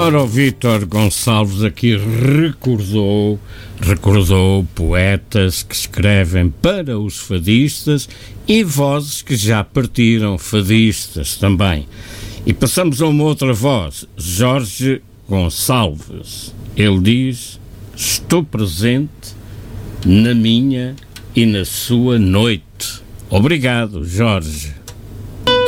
Ora, o Vítor Gonçalves aqui recordou poetas que escrevem para os fadistas e vozes que já partiram, fadistas também. E passamos a uma outra voz, Jorge Gonçalves. Ele diz: estou presente na minha e na sua noite. Obrigado, Jorge.